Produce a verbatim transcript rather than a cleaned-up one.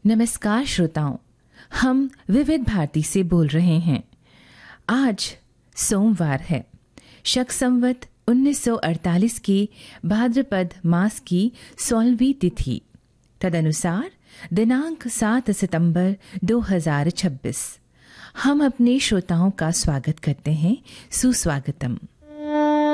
नमस्कार श्रोताओं, हम विविध भारती से बोल रहे हैं। आज सोमवार है, शक संवत उन्नीस सौ अड़तालीस की भाद्रपद मास की सोलहवीं तिथि, तदनुसार दिनांक सात सितंबर दो हज़ार छब्बीस। हम अपने श्रोताओं का स्वागत करते हैं। सुस्वागतम।